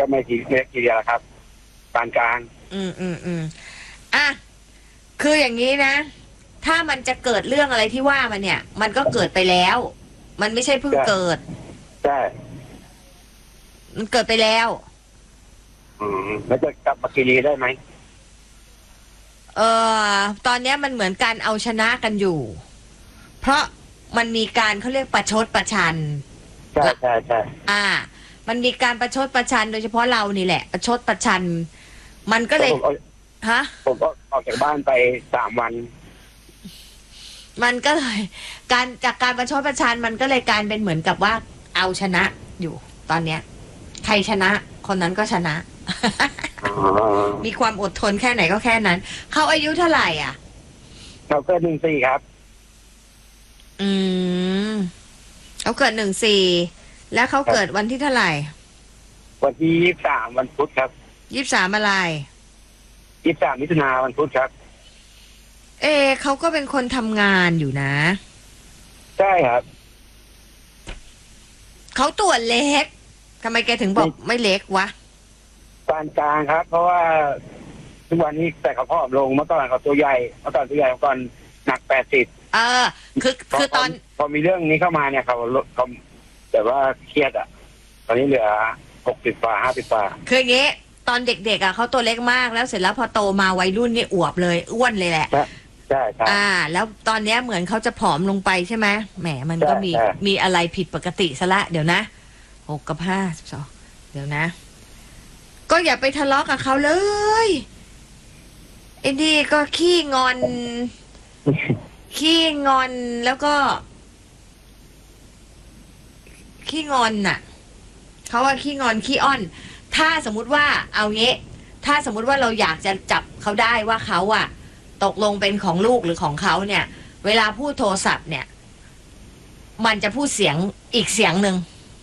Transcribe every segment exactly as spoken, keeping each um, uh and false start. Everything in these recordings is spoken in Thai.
ก็ไม่ทีไม่ทีเดียวครับปานกลางอืมอืมอืมอ่ะคืออย่างนี้นะถ้ามันจะเกิดเรื่องอะไรที่ว่ามันเนี่ยมันก็เกิดไปแล้วมันไม่ใช่เพิ่งเกิดใช่มันเกิดไปแล้วอืมแล้วจะกลับมาคีรีได้ไหมเออตอนนี้มันเหมือนการเอาชนะกันอยู่เพราะมันมีการเขาเรียกประชดประชันใช่ใช่ใช่อ่ามันมีการประชดประชันโดยเฉพาะเรานี่แหละประชดประชันมันก็เลยฮะผมก็ออกจากบ้านไปสามวันมันก็เลยการจากการประชดประชันมันก็เลยกลายเป็นเหมือนกับว่าเอาชนะอยู่ตอนเนี้ยใครชนะคนนั้นก็ชนะ มีความอดทนแค่ไหนก็แค่นั้นเขาอายุเท่าไหร่อ่ะเขาเกิดหนึ่งสี่ครับอืมเขาเกิดหนึ่งสี่แล้วเขาเกิดวันที่เท่าไหร่วันที่ยี่สิบสามวันพุธครับยี่สิบสามอะไรยี่สิบสามมิถุนาวันพุธครับเอเขาก็เป็นคนทำงานอยู่นะใช่ครับเขาตัวเล็กทำไมแกถึงบอกไม่เล็กวะปานกลางครับเพราะว่าทุกวันนี้แต่เขาผอมลงเมื่อก่อนเขาตัวใหญ่เมื่อก่อนตัวใหญ่เมื่อก่อนหนักแปดสิบเออคือคือตอนพอมีเรื่องนี้เข้ามาเนี่ยเขาเขาแต่ว่าเครียดอ่ะตอนนี้เหลือหกสิบกว่าห้าสิบกว่าคืออย่างงี้ตอนเด็กๆอ่ะเขาตัวเล็กมากแล้วเสร็จแล้วพอโตมาวัยรุ่นนี่อวบเลยอ้วนเลยแหละใช่ใช่อ่าแล้วตอนนี้เหมือนเขาจะผอมลงไปใช่ไหมแหมมันก็มีมีอะไรผิดปกติซะละเดี๋ยวนะหกกับห้าสิบสองเดี๋ยวนะก็อย่าไปทะเลาะกับเขาเลยไอ้นี่ก็ขี้งอนขี้งอนแล้วก็ขี้งอนน่ะเขาว่าขี้งอนขี้อ้อนถ้าสมมุติว่าเอางี้ถ้าสมมุติว่าเราอยากจะจับเขาได้ว่าเขาอะตกลงเป็นของลูกหรือของเขาเนี่ยเวลาพูดโทรศัพท์เนี่ยมันจะพูดเสียงอีกเสียงหนึ่ง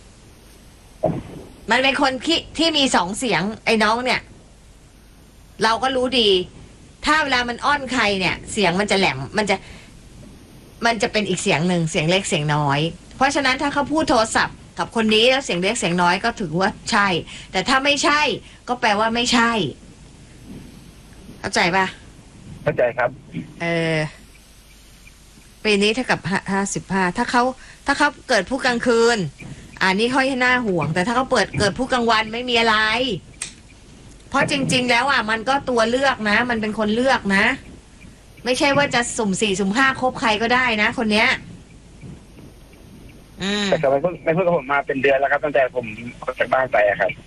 มันเป็นคนที่ที่มีสองเสียงไอ้น้องเนี่ยเราก็รู้ดีถ้าเวลามันอ้อนใครเนี่ยเสียงมันจะแหลมมันจะมันจะเป็นอีกเสียงหนึ่งเสียงเล็กเสียงน้อยเพราะฉะนั้นถ้าเขาพูดโทรศัพท์กับคนนี้แล้วเสียงเล็กเสียงน้อยก็ถือว่าใช่แต่ถ้าไม่ใช่ก็แปลว่าไม่ใช่เข้าใจปะเข้าใจครับเออปีนี้เท่ากับห้าสิบห้าถ้าเขาถ้าเขาเกิดพูดกลางคืนอันนี้ค่อยให้หน้าห่วงแต่ถ้าเขาเปิดเกิดพูดกลางวันไม่มีอะไรเพราะจริงๆแล้วอ่ะมันก็ตัวเลือกนะมันเป็นคนเลือกนะไม่ใช่ว่าจะสุ่มสี่สุ่มห้าคบใครก็ได้นะคนเนี้ยอืมแต่เขาไม่พูดไม่พูดกับผมมาเป็นเดือนแล้วครับตั้งแต่ผมออกจากบ้านไปอะครับ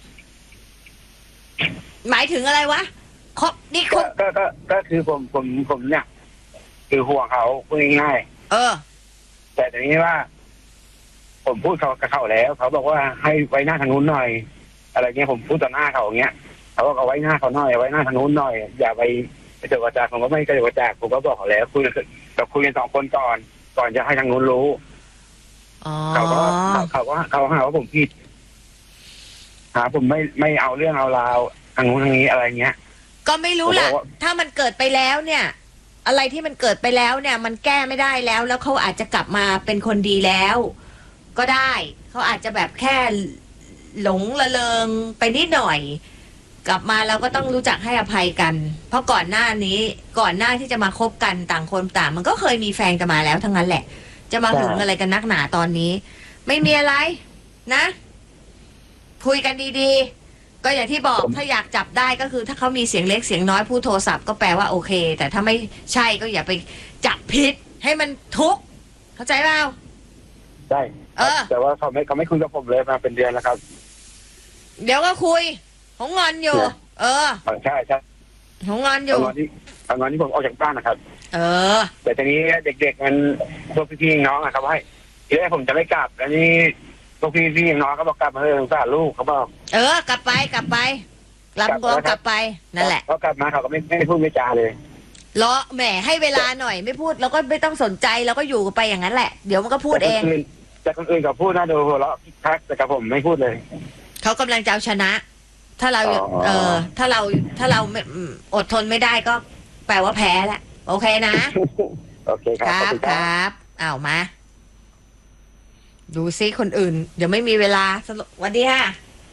หมายถึงอะไรวะคบนี่คบก็ก็ก็คือผมผมผมเนี่ยคือห่วงเขาพูดง่ายๆเออแต่ทีนี้ว่าผมพูดเขากับเขาแล้วเขาบอกว่าให้ไว้หน้าทางนู้นหน่อยอะไรเงี้ยผมพูดต่อหน้าเขาอย่างเงี้ยเขาบอกเอาไว้หน้าเขาหน่อยไว้หน้าทางนู้นหน่อยอย่าไปไปเจอกระจากผมก็ไม่กระเจอกระจากผมก็บอกเขาแล้วคุยเราคุยกันสองคนก่อนก่อนจะให้ทางนู้นรู้เขาก็เขาก็เขาหาว่าผมผิดหาผมไม่ไม่เอาเรื่องเอาราวทางนู้นทางนี้อะไรเงี้ยก็ไม่รู้แหละถ้ามันเกิดไปแล้วเนี่ยอะไรที่มันเกิดไปแล้วเนี่ยมันแก้ไม่ได้แล้วแล้วเขาอาจจะกลับมาเป็นคนดีแล้วก็ได้เขาอาจจะแบบแค่หลงละเลงไปนิดหน่อยกลับมาเราก็ต้องรู้จักให้อภัยกันเพราะก่อนหน้านี้ก่อนหน้าที่จะมาคบกันต่างคนต่างมันก็เคยมีแฟนกันมาแล้วทั้งนั้นแหละจะมาหึงอะไรกันนักหนาตอนนี้ไม่มีอะไรนะคุยกันดีๆก็อย่างที่บอกถ้าอยากจับได้ก็คือถ้าเขามีเสียงเล็กเสียงน้อยพูดโทรศัพท์ก็แปลว่าโอเคแต่ถ้าไม่ใช่ก็อย่าไปจับผิดให้มันทุกข์เข้าใจเปล่าใช่แต่ว่าเขาไม่เขาไม่คุยกับผมเลยมาเป็นเดือนแล้วครับเดี๋ยวก็คุยของงอนอยู่เออใช่ใช่ของงอนอยู่ตอนนี้ตอนนี้ผมออกจากบ้านนะครับเออแต่ทีนี้เด็กๆมันพวกพี่ๆน้องอะครับว่าทีแรกผมจะไม่กลับแล้วนี่พวกพี่ๆน้องก็บอกกลับมาเถอะสงสารลูกเขาบอกเออกลับไปกลับไปลำกองกลับไปนั่นแหละเขากลับมาเขาก็ไม่ไม่พูดไม่จาเลยรอแหมให้เวลาหน่อยไม่พูดเราก็ไม่ต้องสนใจเราก็อยู่ไปอย่างนั้นแหละเดี๋ยวมันก็พูดเองแต่คนอื่นเขาพูดนะดูหัวเราะทักแต่กับผมไม่พูดเลยเขากำลังจะเอาชนะถ้าเราเออถ้าเราถ้าเราอดทนไม่ได้ก็แปลว่าแพ้แล้วโอเคนะโอเคครับครับเอามาดูซิคนอื่นเดี๋ยวไม่มีเวลาสวัสดีค่ะ